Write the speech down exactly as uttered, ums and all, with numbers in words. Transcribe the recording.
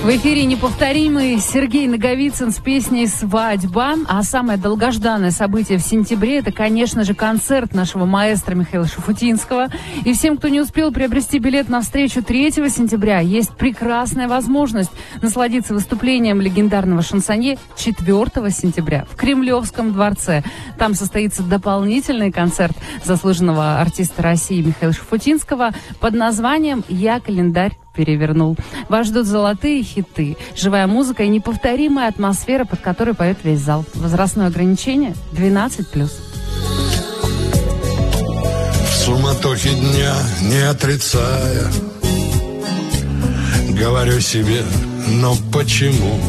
В эфире неповторимый Сергей Наговицын с песней «Свадьба». А самое долгожданное событие в сентябре – это, конечно же, концерт нашего маэстро Михаила Шуфутинского. И всем, кто не успел приобрести билет на встречу третьего сентября, есть прекрасная возможность насладиться выступлением легендарного шансонье четвёртого сентября в Кремлевском дворце. Там состоится дополнительный концерт заслуженного артиста России Михаила Шуфутинского под названием «Я календарь перевернул». Вас ждут золотые хиты, живая музыка и неповторимая атмосфера, под которой поет весь зал. Возрастное ограничение двенадцать плюс. В суматохе дня, не отрицая, говорю себе, но почему?